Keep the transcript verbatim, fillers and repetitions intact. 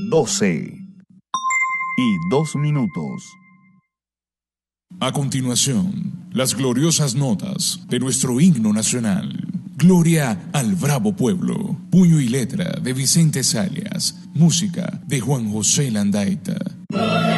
doce y dos minutos. A continuación, las gloriosas notas de nuestro himno nacional. Gloria al bravo pueblo. Puño y letra de Vicente Salias. Música de Juan José Landaeta.